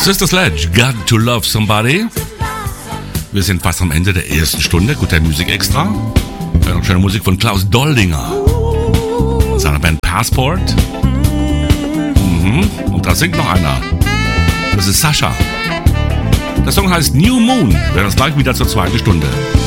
Sister Sledge, Got to Love Somebody. Wir sind fast am Ende der ersten Stunde. Gute Musik extra. Noch schöne Musik von Klaus Doldinger und seiner Band Passport. Und da singt noch einer. Das ist Sascha. Der Song heißt New Moon. Wir hören uns gleich wieder zur zweiten Stunde.